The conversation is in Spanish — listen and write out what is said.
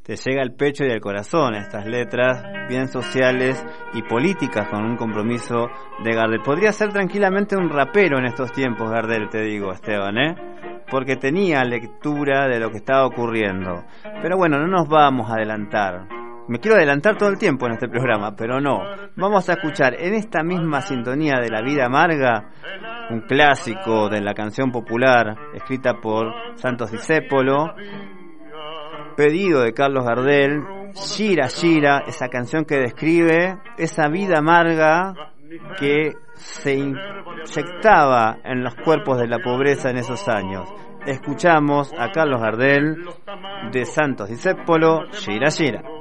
te llega al pecho y al corazón estas letras bien sociales y políticas con un compromiso de Gardel. Podría ser tranquilamente un rapero en estos tiempos, Gardel, te digo, Esteban, porque tenía lectura de lo que estaba ocurriendo. Pero bueno, no nos vamos a adelantar. Me quiero adelantar todo el tiempo en este programa, pero no. Vamos a escuchar en esta misma sintonía de La vida amarga, un clásico de la canción popular escrita por Santos Discépolo, pedido de Carlos Gardel, Gira Gira, esa canción que describe esa vida amarga que se inyectaba en los cuerpos de la pobreza en esos años. Escuchamos a Carlos Gardel de Santos Discépolo, Gira Gira.